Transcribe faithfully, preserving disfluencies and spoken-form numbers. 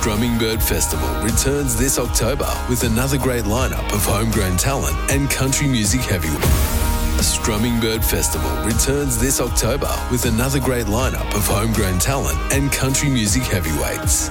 Strumming Bird Festival returns this October with another great lineup of homegrown talent and country music heavyweights. Strumming Bird Festival returns this October with another great lineup of homegrown talent and country music heavyweights.